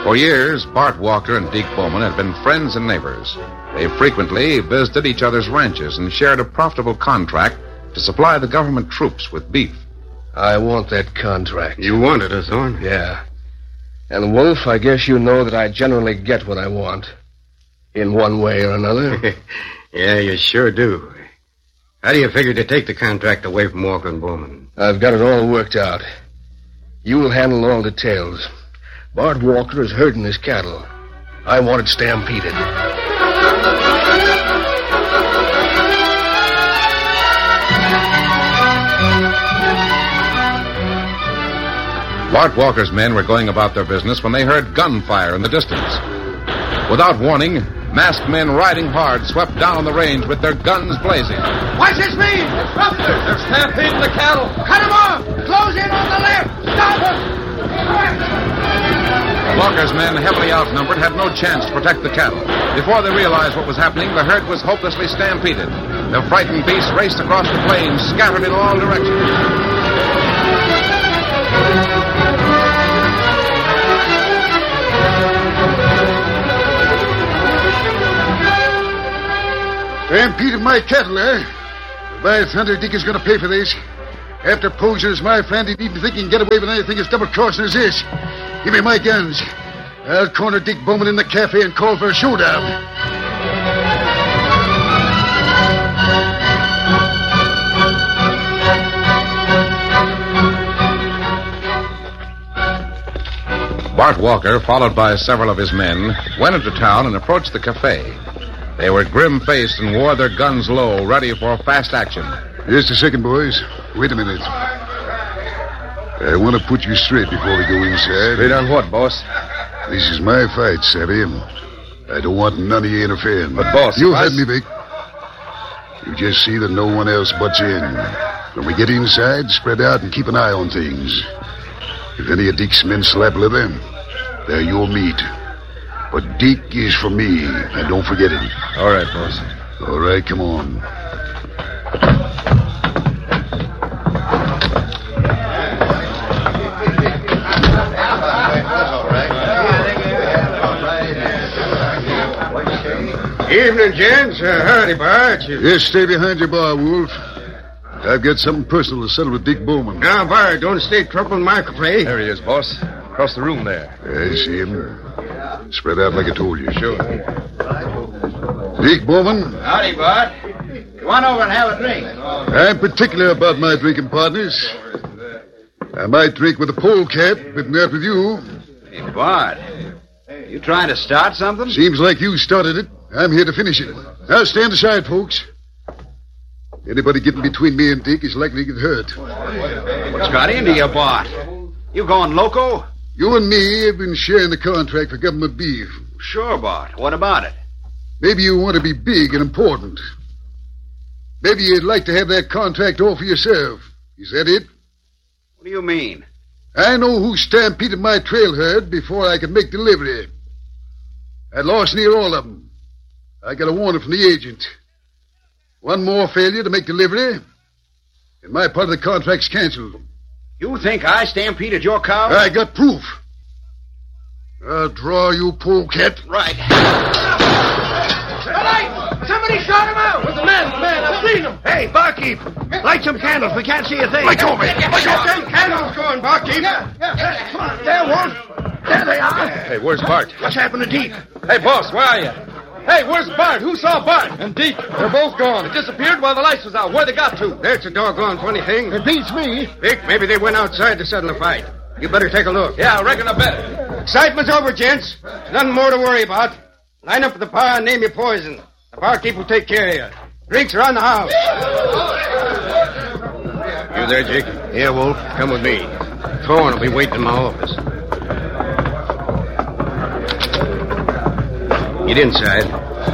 For years, Bart Walker and Deke Bowman had been friends and neighbors. They frequently visited each other's ranches and shared a profitable contract to supply the government troops with beef. I want that contract. You wanted it, Thorne? Yeah. And, Wolf, I guess you know that I generally get what I want. In one way or another. Yeah, you sure do. How do you figure to take the contract away from Walker and Bowman? I've got it all worked out. You will handle all details. Bart Walker is herding his cattle. I want it stampeded. Bart Walker's men were going about their business when they heard gunfire in the distance. Without warning, masked men riding hard swept down on the range with their guns blazing. What's this mean? It's Rutherford. They're stampeding the cattle. Cut them off! Close in on the left! Stop them! Walker's men, heavily outnumbered, had no chance to protect the cattle. Before they realized what was happening, the herd was hopelessly stampeded. The frightened beasts raced across the plains, scattered in all directions. Stampeded my cattle, eh? By thunder, Dick is going to pay for this. After posing as my friend, he needn't think he can get away with anything as double-crossing as this. Give me my guns. I'll corner Dick Bowman in the cafe and call for a showdown. Bart Walker, followed by several of his men, went into town and approached the cafe. They were grim-faced and wore their guns low, ready for fast action. Just a second, boys. Wait a minute. I want to put you straight before we go inside. Straight on what, boss? This is my fight, savvy? I don't want none of you interfering. But, boss... You heard me, Vic. You just see that no one else butts in. When we get inside, spread out and keep an eye on things. If any of Deke's men slap leather, they're your meat. But Deke is for me, and don't forget it. All right, boss. All right, come on. Evening, gents. Howdy, Bart. Yes, stay behind your bar, Wolf. I've got something personal to settle with Dick Bowman. Now, Bart, don't stay troubling Michael, play. There he is, boss. Across the room there. I see him. Spread out like I told you. Sure. Dick Bowman. Howdy, Bart. Come on over and have a drink. I'm particular about my drinking partners. I might drink with a polecat, but not with you. Hey, Bart, you trying to start something? Seems like you started it. I'm here to finish it. Now stand aside, folks. Anybody getting between me and Dick is likely to get hurt. What's got into you, Bart? You going loco? You and me have been sharing the contract for government beef. Sure, Bart. What about it? Maybe you want to be big and important. Maybe you'd like to have that contract all for yourself. Is that it? What do you mean? I know who stampeded my trail herd before I could make delivery. I lost near all of them. I got a warning from the agent. One more failure to make delivery, and my part of the contract's canceled. You think I stampeded your cow? I got proof. I'll draw you, polecat. Right. Somebody shot him out. Where's the man? I've seen him. Hey, barkeep, light some candles. We can't see a thing. Let go, man. Let go. Them candles going, barkeep. There, Wolf. There they are. Hey, where's Bart? What's happened to Deke? Hey, boss, where are you? Hey, where's Bart? Who saw Bart? And Deke. They're both gone. They disappeared while the lights was out. Where they got to? That's a doggone funny thing. It beats me. Vic, maybe they went outside to settle the fight. You better take a look. Yeah, I reckon I better. Excitement's over, gents. Nothing more to worry about. Line up at the bar and name your poison. The barkeep will take care of you. Drinks are on the house. You there, Jake? Yeah, Wolf. Come with me. Thorne will be waiting in my office. Get inside.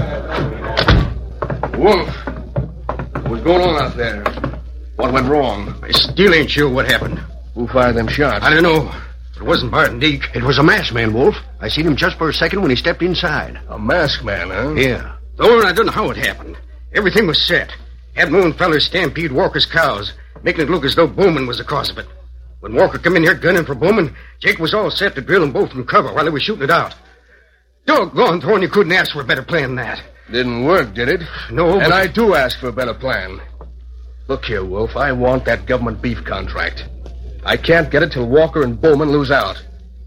Wolf, what's going on out there? What went wrong? I still ain't sure what happened. Who fired them shots? I don't know. It wasn't Bart and Deke. It was a masked man, Wolf. I seen him just for a second when he stepped inside. A masked man, huh? Yeah. Thorne, I don't know how it happened. Everything was set. Had my own fellers stampede Walker's cows, making it look as though Bowman was the cause of it. When Walker come in here gunning for Bowman, Jake was all set to drill them both from cover while they were shooting it out. Doggone, Thorne, you couldn't ask for a better plan than that. Didn't work, did it? No, And I do ask for a better plan. Look here, Wolf, I want that government beef contract. I can't get it till Walker and Bowman lose out.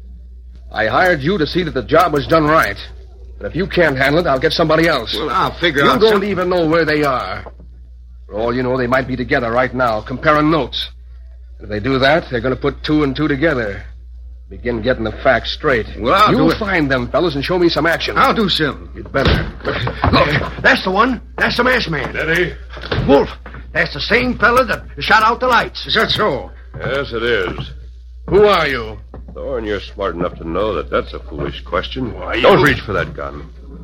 I hired you to see that the job was done right. But if you can't handle it, I'll get somebody else. Well, I'll figure You out don't something. even know where they are. For all you know, they might be together right now, comparing notes. If they do that, they're going to put 2 and 2 together. Begin getting the facts straight. Well, I'll do You'll it. find them, fellas, and show me some action. I'll do something. You'd better. Look, that's the one. That's the masked man. Steady. Wolf, that's the same fella that shot out the lights. Is that so? Yes, it is. Who are you? Thorne, you're smart enough to know that that's a foolish question. Why, Don't you- reach for that gun.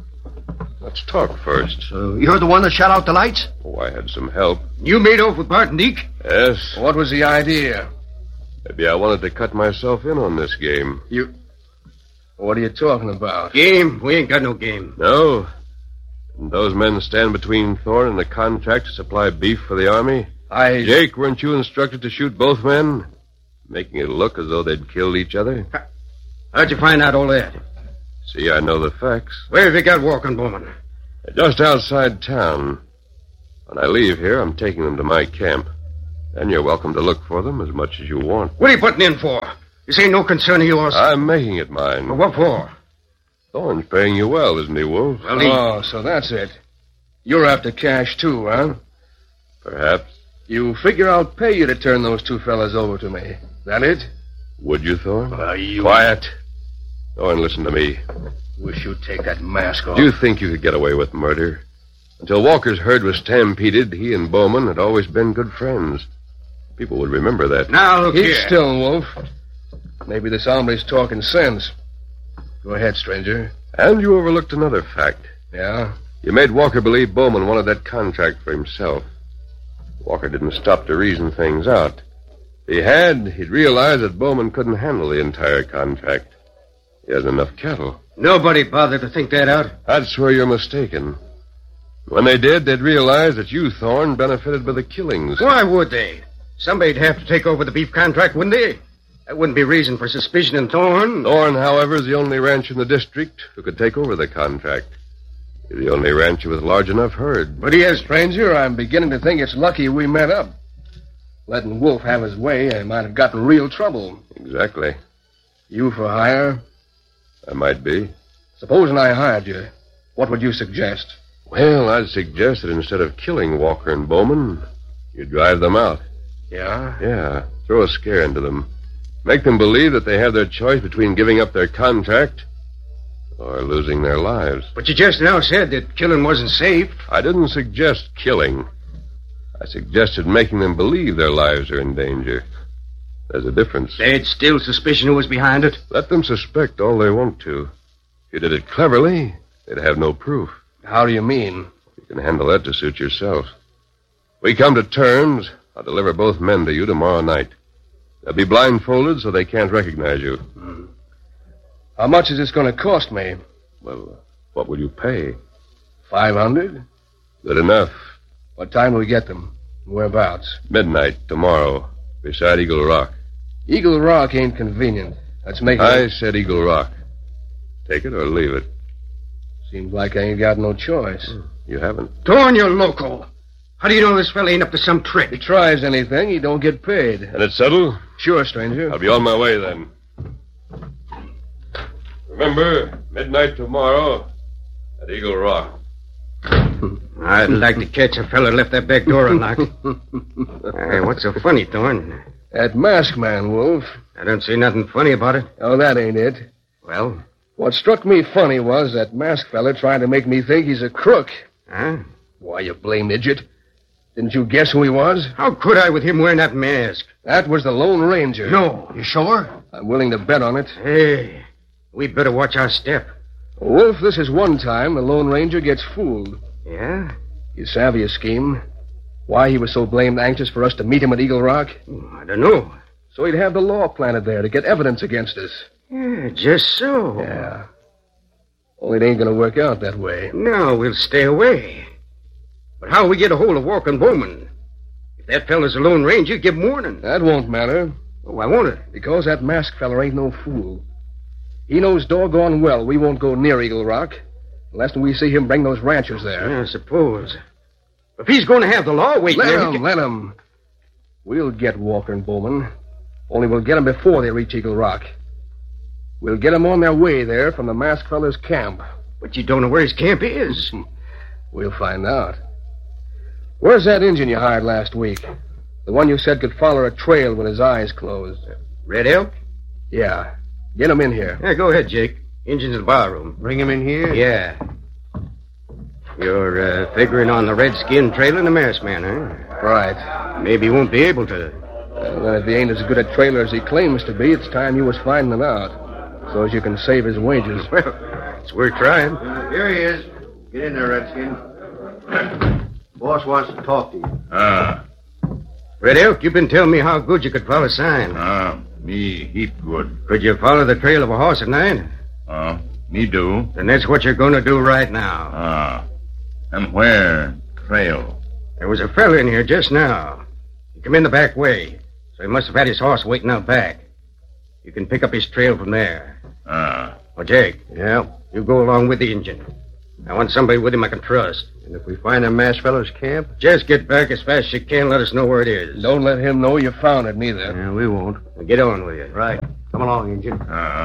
Let's talk first. You're the one that shot out the lights? Oh, I had some help. You made off with Bart and Deke? Yes. What was the idea? Maybe I wanted to cut myself in on this game. What are you talking about? Game? We ain't got no game. No. Didn't those men stand between Thorne and the contract to supply beef for the army? Jake, weren't you instructed to shoot both men? Making it look as though they'd killed each other? How'd you find out all that? See, I know the facts. Where have you got Walker and Bowman? They're just outside town. When I leave here, I'm taking them to my camp. Then you're welcome to look for them as much as you want. What are you putting in for? This ain't no concern of yours. I'm making it mine. Well, what for? Thorne's paying you well, isn't he, Wolf? Well, Oh, so that's it. You're after cash, too, huh? Perhaps. You figure I'll pay you to turn those 2 fellas over to me. That it? Would you, Thorne? You... Quiet. Thorne, listen to me. Wish you'd take that mask off. Do you think you could get away with murder? Until Walker's herd was stampeded, he and Bowman had always been good friends. People would remember that. Now, look Keep here. still, Wolf. Maybe this hombre's talking sense. Go ahead, stranger. And you overlooked another fact. Yeah? You made Walker believe Bowman wanted that contract for himself. Walker didn't stop to reason things out. If he had, he'd realize that Bowman couldn't handle the entire contract. He has enough cattle. Nobody bothered to think that out. That's where you're mistaken. When they did, they'd realize that you, Thorne, benefited by the killings. Why would they? Somebody'd have to take over the beef contract, wouldn't they? That wouldn't be reason for suspicion in Thorne. Thorne, however, is the only ranch in the district who could take over the contract. You're the only rancher with large enough herd. But he is, stranger. I'm beginning to think it's lucky we met up. Letting Wolf have his way, I might have gotten real trouble. Exactly. You for hire? I might be. Supposing I hired you, what would you suggest? Well, I'd suggest that instead of killing Walker and Bowman, you drive them out. Yeah? Yeah, throw a scare into them. Make them believe that they have their choice between giving up their contract or losing their lives. But you just now said that killing wasn't safe. I didn't suggest killing. I suggested making them believe their lives are in danger. There's a difference. They'd still suspicion who was behind it. Let them suspect all they want to. If you did it cleverly, they'd have no proof. How do you mean? You can handle that to suit yourself. We come to terms. I'll deliver both men to you tomorrow night. They'll be blindfolded so they can't recognize you. How much is this going to cost me? Well, what will you pay? 500? Good enough. What time will we get them? Whereabouts? Midnight tomorrow, beside Eagle Rock. Eagle Rock ain't convenient. Let's make it... I said Eagle Rock. Take it or leave it. Seems like I ain't got no choice. You haven't. Thorne, you're loco. How do you know this fella ain't up to some trick? If he tries anything, he don't get paid. And it's settled? Sure, stranger. I'll be on my way then. Remember, midnight tomorrow at Eagle Rock. I'd like to catch a fella who left that back door unlocked. Hey, what's so funny, Thorne? That masked man, Wolf. I don't see nothing funny about it. Oh, that ain't it. Well, What struck me funny was that masked fella trying to make me think he's a crook. huh? Why, you blamed idiot. Didn't you guess who he was? How could I with him wearing that mask? That was the Lone Ranger. No. You sure? I'm willing to bet on it. Hey, we better watch our step. Wolf, this is one time the Lone Ranger gets fooled. Yeah? You savvy a scheme? Why he was so blamed anxious for us to meet him at Eagle Rock? I don't know. So he'd have the law planted there to get evidence against us. Yeah, just so. Yeah. Only it ain't gonna work out that way. No, we'll stay away. But how we get a hold of Walker and Bowman? If that fella's a Lone Ranger, give him warning. That won't matter. Why won't it? Because that masked feller ain't no fool. He knows doggone well we won't go near Eagle Rock unless we see him bring those ranchers there. Yeah, I suppose. If he's going to have the law waiting there... Let him. We'll get Walker and Bowman. Only we'll get them before they reach Eagle Rock. We'll get them on their way there from the masked feller's camp. But you don't know where his camp is. We'll find out. Where's that Injun you hired last week? The one you said could follow a trail with his eyes closed. Red Elk? Yeah. Get him in here. Yeah, go ahead, Jake. Injun's in the barroom. Bring him in here? Yeah. You're figuring on the Redskin trailing the masked man, huh? Right. Maybe he won't be able to. Then if he ain't as good a trailer as he claims to be, it's time you was finding it out. So as you can save his wages. Well, it's worth trying. Here he is. Get in there, Redskin. Boss wants to talk to you. Red Elk, you've been telling me how good you could follow sign. Me heap good. Could you follow the trail of a horse at night? Me do. Then that's what you're going to do right now. And where? Trail. There was a fella in here just now. He come in the back way, so he must have had his horse waiting out back. You can pick up his trail from there. Well, Jake. Yeah? You go along with the Injun. I want somebody with him I can trust. And if we find a masked fellow's camp? Just get back as fast as you can. Let us know where it is. Don't let him know you found it, neither. Yeah, we won't. Now get on with you. Right. Come along, Injun.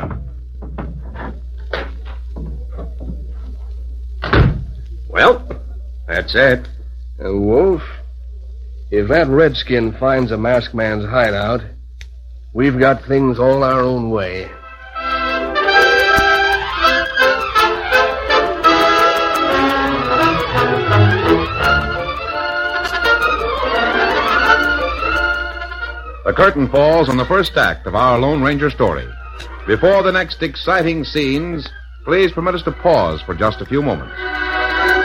Well, that's it. Wolf, if that redskin finds a masked man's hideout, we've got things all our own way. The curtain falls on the first act of our Lone Ranger story. Before the next exciting scenes, please permit us to pause for just a few moments.